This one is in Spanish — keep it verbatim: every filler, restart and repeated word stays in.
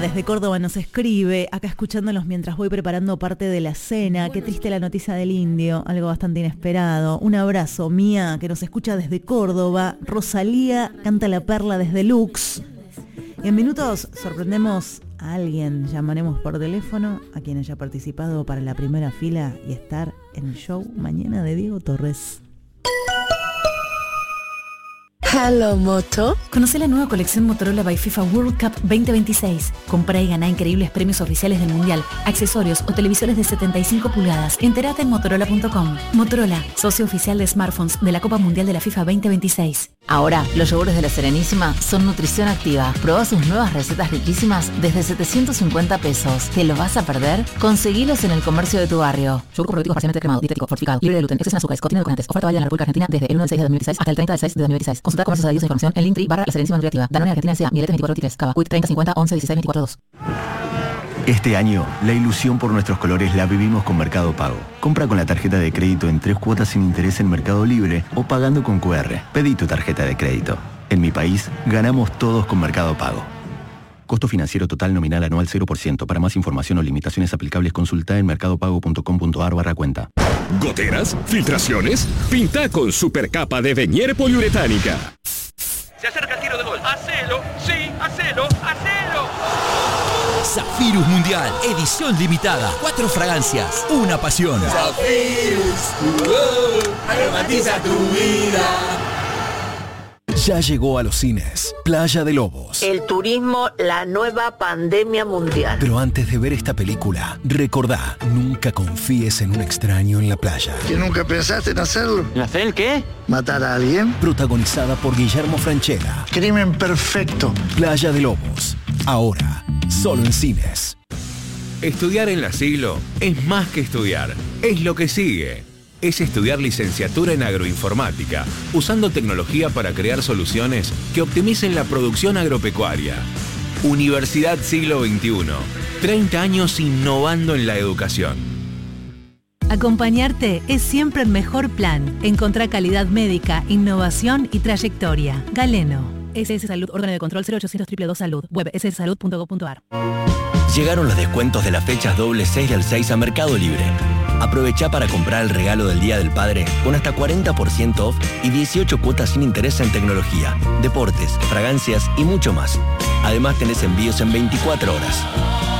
desde Córdoba nos escribe, acá escuchándolos mientras voy preparando parte de la cena. Qué triste la noticia del indio, algo bastante inesperado. Un abrazo, Mía, que nos escucha desde Córdoba. Rosalía canta La Perla desde Lux. Y en minutos sorprendemos a alguien, llamaremos por teléfono a quien haya participado para la primera fila y estar en el show mañana de Diego Torres. Hello, Moto. Conoce la nueva colección Motorola by FIFA World Cup veinte veintiséis. Compra y gana increíbles premios oficiales del Mundial, accesorios o televisores de setenta y cinco pulgadas. Entérate en motorola punto com. Motorola, socio oficial de smartphones de la Copa Mundial de la FIFA veinte veintiséis. Ahora, los yogures de La Serenísima son nutrición activa. Proba sus nuevas recetas riquísimas desde setecientos cincuenta pesos. ¿Te lo vas a perder? Conseguilos en el comercio de tu barrio. Yogur probiótico parcialmente cremado, dietético, fortificado, libre de gluten, exceso en azúcares, contiene edulcorantes. Oferta válida en la República Argentina desde el uno del seis de dos mil veintiséis hasta el treinta del seis de dos mil veintiséis. Consulta comercios adheridos a información en Linktree barra La Serenísima Nutriactiva. Danone Argentina S A, Miletes veinticuatro veintitrés, Cava, Quick treinta cincuenta once dieciséis veinticuatro dos. Este año, la ilusión por nuestros colores la vivimos con Mercado Pago. Compra con la tarjeta de crédito en tres cuotas sin interés en Mercado Libre o pagando con cu erre. Pedí tu tarjeta de crédito. En mi país, ganamos todos con Mercado Pago. Costo financiero total nominal anual cero por ciento. Para más información o limitaciones aplicables, consulta en mercadopago punto com punto a r barra cuenta. ¿Goteras? ¿Filtraciones? Pinta con supercapa de Venier poliuretánica. Se acerca el tiro de gol. ¡Hacelo! ¡Sí! ¡Hacelo! ¡Hacelo! Zafirus Mundial, edición limitada. Cuatro fragancias, una pasión. Zafirus, uh, aromatiza tu vida. Ya llegó a los cines Playa de Lobos. El turismo, la nueva pandemia mundial. Pero antes de ver esta película, recordá, nunca confíes en un extraño en la playa. ¿Que nunca pensaste en hacerlo? ¿En hacer el qué? ¿Matar a alguien? Protagonizada por Guillermo Francella. Crimen perfecto. Playa de Lobos. Ahora, solo en cines. Estudiar en la Siglo es más que estudiar. Es lo que sigue. Es estudiar licenciatura en agroinformática, usando tecnología para crear soluciones que optimicen la producción agropecuaria. Universidad Siglo veintiuno. treinta años innovando en la educación. Acompañarte es siempre el mejor plan. Encontrá calidad médica, innovación y trayectoria. Galeno. S S Salud, órgano de control cero ochocientos dos dos dos Salud. Web ese ese salud punto gov punto a r. Llegaron los descuentos de las fechas doble seis del seis a Mercado Libre. Aprovecha para comprar el regalo del Día del Padre con hasta cuarenta por ciento off y dieciocho cuotas sin interés en tecnología, deportes, fragancias y mucho más. Además tenés envíos en veinticuatro horas.